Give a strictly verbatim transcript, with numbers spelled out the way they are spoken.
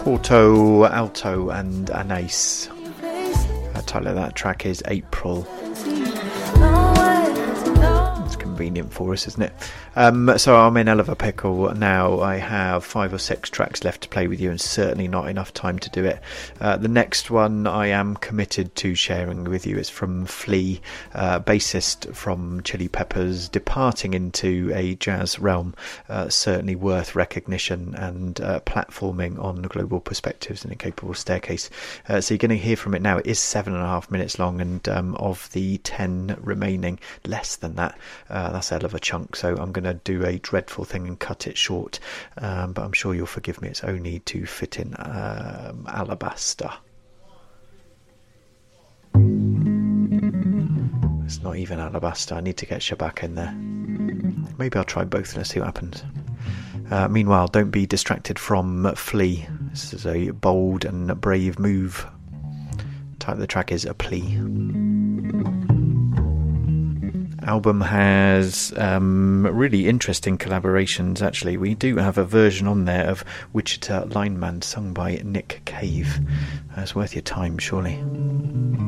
Quarto, alto and Anais. The title of that track is April. It's convenient for us, isn't it? Um, so I'm in hell of a pickle now. I have five or six tracks left to play with you, and certainly not enough time to do it. Uh, the next one I am committed to sharing with you is from Flea, uh, bassist from Chili Peppers, departing into a jazz realm. Uh, certainly worth recognition and uh, platforming on Global Perspectives and Incapable Staircase. Uh, so you're going to hear from it now. It is seven and a half minutes long, and um, of the ten remaining, less than that. Uh, that's a hell of a chunk. So I'm going to do a dreadful thing and cut it short, um, but I'm sure you'll forgive me. It's only to fit in um, Alabaster. It's not even Alabaster. I need to get Shabaka in there. Maybe I'll try both and let's see what happens. Uh, meanwhile, don't be distracted from Flea. This is a bold and brave move. The title of the track is A Plea. Album has um, really interesting collaborations, actually. We do have a version on there of Wichita Lineman sung by Nick Cave. That's worth your time, surely.